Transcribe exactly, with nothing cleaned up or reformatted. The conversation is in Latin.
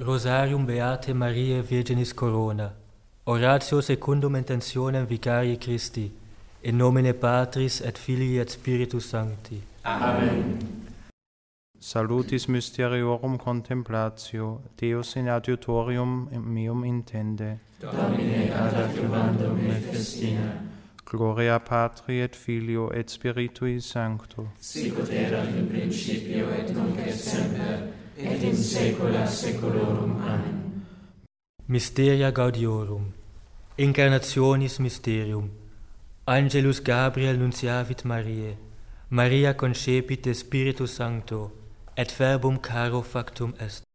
Rosarium Beate Mariae Virginis Corona, oratio secundum intentionem Vicarii Christi, in nomine Patris et Filii et Spiritus Sancti. Amen. Salutis mysteriorum contemplatio, Deus in adiutorium meum intende. Domine ad adjuvandum me festina. Gloria Patri et Filio et Spiritui Sancto. Sicut erat in principio et nunc et semper, et in saecula saeculorum. Amen. Mysteria Gaudiorum. Incarnationis Mysterium. Angelus Gabriel nunciavit Mariae. Maria concepit de Spiritu Sancto, et verbum caro factum est.